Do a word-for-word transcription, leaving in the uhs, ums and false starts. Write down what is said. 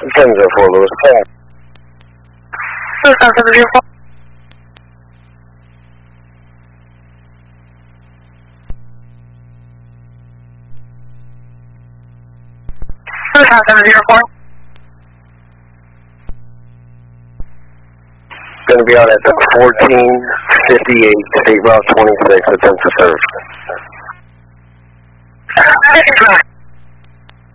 ten zero four, Lewis. Lewis, seven zero four. Lewis, seven zero four. Going to be out at fourteen fifty-eight, State Route twenty-six, attempt to serve. Uh,